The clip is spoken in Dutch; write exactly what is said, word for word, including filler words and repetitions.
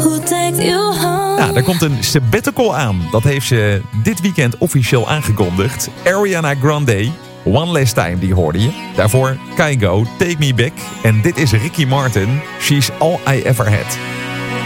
who takes you home. Ja, er komt een sabbatical aan. Dat heeft ze dit weekend officieel aangekondigd. Ariana Grande, One Last Time, die hoorde je. Daarvoor Kygo, Take Me Back. En dit is Ricky Martin, She's All I Ever Had.